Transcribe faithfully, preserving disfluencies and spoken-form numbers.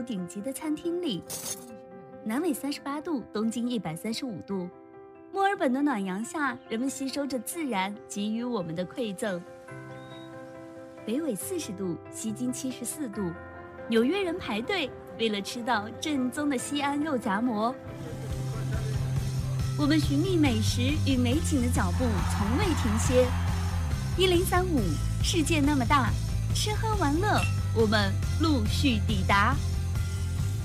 球顶级的餐厅里。南纬三十八度，东经一百三十五度，墨尔本的暖阳下，人们吸收着自然给予我们的馈赠。北纬四十度，西经七十四度，纽约人排队为了吃到正宗的西安肉夹馍。我们寻觅美食与美景的脚步从未停歇。一零三五，世界那么大，吃喝玩乐，我们陆续抵达。